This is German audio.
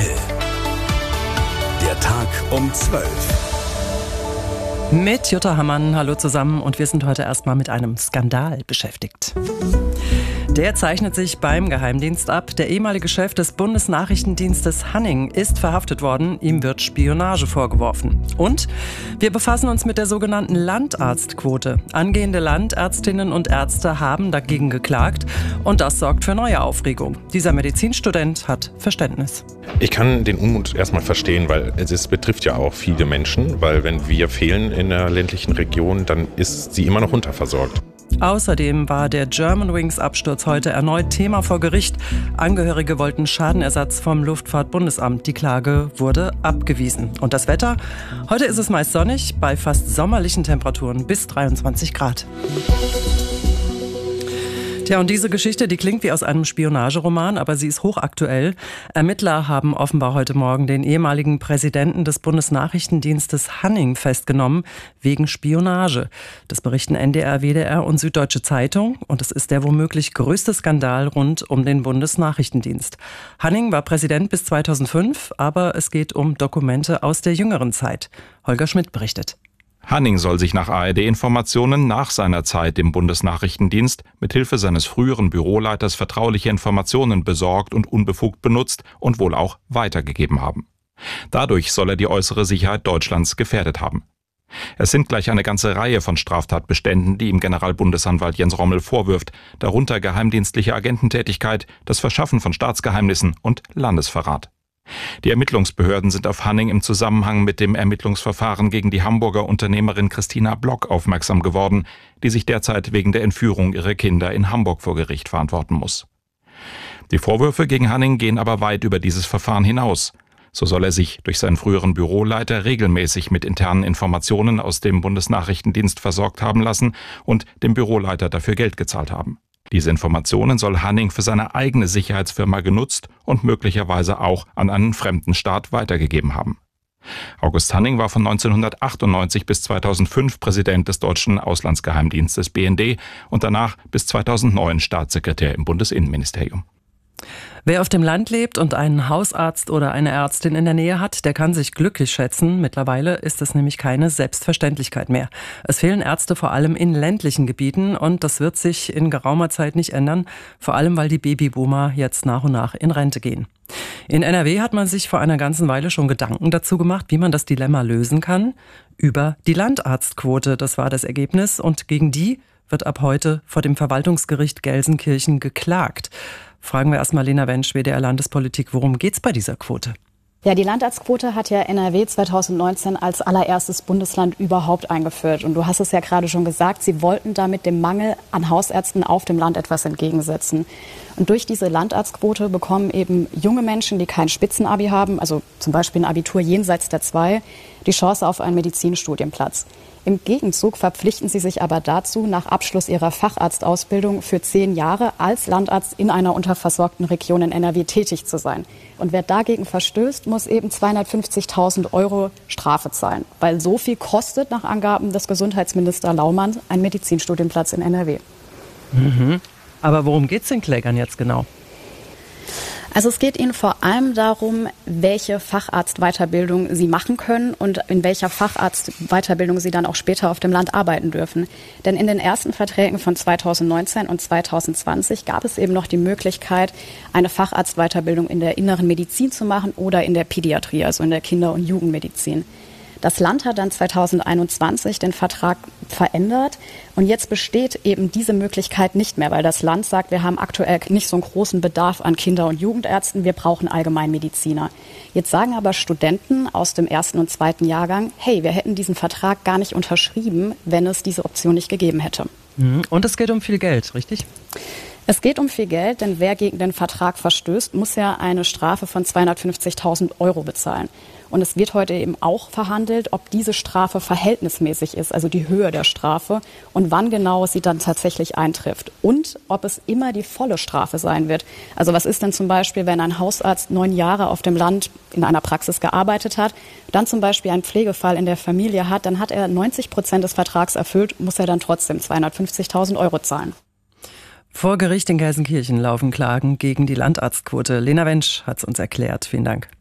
Aktuell. Der Tag um 12. Mit Jutta Hammann, hallo zusammen, und wir sind heute erstmal mit einem Skandal beschäftigt. Der zeichnet sich beim Geheimdienst ab. Der ehemalige Chef des Bundesnachrichtendienstes Hanning ist verhaftet worden. Ihm wird Spionage vorgeworfen. Und wir befassen uns mit der sogenannten Landarztquote. Angehende Landärztinnen und Ärzte haben dagegen geklagt und das sorgt für neue Aufregung. Dieser Medizinstudent hat Verständnis. Ich kann den Unmut erstmal verstehen, weil es betrifft ja auch viele Menschen, weil wenn wir fehlen in der ländlichen Region, dann ist sie immer noch unterversorgt. Außerdem war der Germanwings-Absturz heute erneut Thema vor Gericht. Angehörige wollten Schadenersatz vom Luftfahrtbundesamt. Die Klage wurde abgewiesen. Und das Wetter? Heute ist es meist sonnig, bei fast sommerlichen Temperaturen bis 23 Grad. Tja, und diese Geschichte, die klingt wie aus einem Spionageroman, aber sie ist hochaktuell. Ermittler haben offenbar heute Morgen den ehemaligen Präsidenten des Bundesnachrichtendienstes Hanning festgenommen, wegen Spionage. Das berichten NDR, WDR und Süddeutsche Zeitung. Und es ist der womöglich größte Skandal rund um den Bundesnachrichtendienst. Hanning war Präsident bis 2005, aber es geht um Dokumente aus der jüngeren Zeit. Holger Schmidt berichtet. Hanning soll sich nach ARD-Informationen nach seiner Zeit im Bundesnachrichtendienst mithilfe seines früheren Büroleiters vertrauliche Informationen besorgt und unbefugt benutzt und wohl auch weitergegeben haben. Dadurch soll er die äußere Sicherheit Deutschlands gefährdet haben. Es sind gleich eine ganze Reihe von Straftatbeständen, die ihm Generalbundesanwalt Jens Rommel vorwirft, darunter geheimdienstliche Agententätigkeit, das Verschaffen von Staatsgeheimnissen und Landesverrat. Die Ermittlungsbehörden sind auf Hanning im Zusammenhang mit dem Ermittlungsverfahren gegen die Hamburger Unternehmerin Christina Block aufmerksam geworden, die sich derzeit wegen der Entführung ihrer Kinder in Hamburg vor Gericht verantworten muss. Die Vorwürfe gegen Hanning gehen aber weit über dieses Verfahren hinaus. So soll er sich durch seinen früheren Büroleiter regelmäßig mit internen Informationen aus dem Bundesnachrichtendienst versorgt haben lassen und dem Büroleiter dafür Geld gezahlt haben. Diese Informationen soll Hanning für seine eigene Sicherheitsfirma genutzt und möglicherweise auch an einen fremden Staat weitergegeben haben. August Hanning war von 1998 bis 2005 Präsident des deutschen Auslandsgeheimdienstes BND und danach bis 2009 Staatssekretär im Bundesinnenministerium. Wer auf dem Land lebt und einen Hausarzt oder eine Ärztin in der Nähe hat, der kann sich glücklich schätzen. Mittlerweile ist es nämlich keine Selbstverständlichkeit mehr. Es fehlen Ärzte vor allem in ländlichen Gebieten und das wird sich in geraumer Zeit nicht ändern, vor allem weil die Babyboomer jetzt nach und nach in Rente gehen. In NRW hat man sich vor einer ganzen Weile schon Gedanken dazu gemacht, wie man das Dilemma lösen kann. Über die Landarztquote, das war das Ergebnis, und gegen die wird ab heute vor dem Verwaltungsgericht Gelsenkirchen geklagt. Fragen wir erstmal Lena Wensch, WDR Landespolitik, worum geht's bei dieser Quote? Ja, die Landarztquote hat ja NRW 2019 als allererstes Bundesland überhaupt eingeführt. Und du hast es ja gerade schon gesagt, sie wollten damit dem Mangel an Hausärzten auf dem Land etwas entgegensetzen. Und durch diese Landarztquote bekommen eben junge Menschen, die kein Spitzenabi haben, also zum Beispiel ein Abitur jenseits der 2, die Chance auf einen Medizinstudienplatz. Im Gegenzug verpflichten sie sich aber dazu, nach Abschluss ihrer Facharztausbildung für 10 Jahre als Landarzt in einer unterversorgten Region in NRW tätig zu sein. Und wer dagegen verstößt, muss eben 250.000 € Strafe zahlen. Weil so viel kostet nach Angaben des Gesundheitsministers Laumann ein Medizinstudienplatz in NRW. Aber worum geht's den Klägern jetzt genau? Also es geht Ihnen vor allem darum, welche Facharztweiterbildung Sie machen können und in welcher Facharztweiterbildung Sie dann auch später auf dem Land arbeiten dürfen. Denn in den ersten Verträgen von 2019 und 2020 gab es eben noch die Möglichkeit, eine Facharztweiterbildung in der inneren Medizin zu machen oder in der Pädiatrie, also in der Kinder- und Jugendmedizin. Das Land hat dann 2021 den Vertrag verändert und jetzt besteht eben diese Möglichkeit nicht mehr, weil das Land sagt, wir haben aktuell nicht so einen großen Bedarf an Kinder- und Jugendärzten, wir brauchen Allgemeinmediziner. Jetzt sagen aber Studenten aus dem 1. und 2. Jahrgang, hey, wir hätten diesen Vertrag gar nicht unterschrieben, wenn es diese Option nicht gegeben hätte. Und es geht um viel Geld, richtig? Es geht um viel Geld, denn wer gegen den Vertrag verstößt, muss ja eine Strafe von 250.000 € bezahlen. Und es wird heute eben auch verhandelt, ob diese Strafe verhältnismäßig ist, also die Höhe der Strafe und wann genau sie dann tatsächlich eintrifft. Und ob es immer die volle Strafe sein wird. Also was ist denn zum Beispiel, wenn ein Hausarzt 9 Jahre auf dem Land in einer Praxis gearbeitet hat, dann zum Beispiel einen Pflegefall in der Familie hat, dann hat er 90% des Vertrags erfüllt, muss er dann trotzdem 250.000 € zahlen. Vor Gericht in Gelsenkirchen laufen Klagen gegen die Landarztquote. Lena Wensch hat es uns erklärt. Vielen Dank.